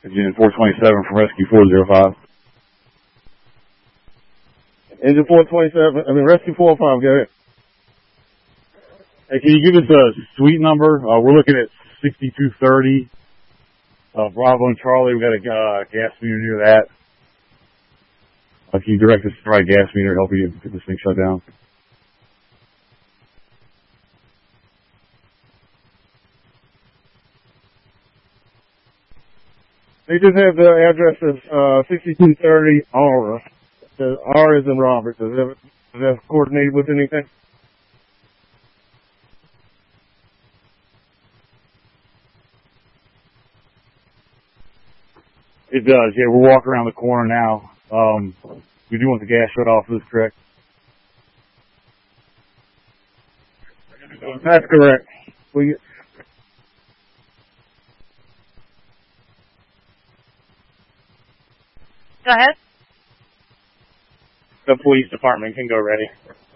Engine 427 from Rescue 405. Engine 427, Rescue 405, go ahead. Hey, can you give us a suite number? We're looking at 6230, Bravo and Charlie. We got a gas meter near that. Can you direct us to the right gas meter, help you get this thing shut down? They just have the address of 6230 Aura. The R is in Robert. Does that coordinate with anything? It does, yeah. We're walking around the corner now. We do want the gas shut off, is this correct? That's correct. Go ahead. The police department can go ready.